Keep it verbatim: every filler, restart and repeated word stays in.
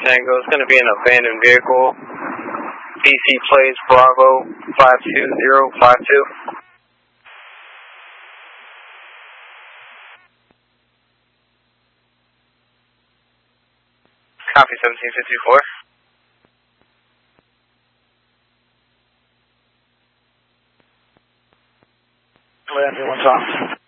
Tango. It's going to be an abandoned vehicle. D C plates Bravo five two zero five two. Copy seventeen fifty-four. Land, one's on.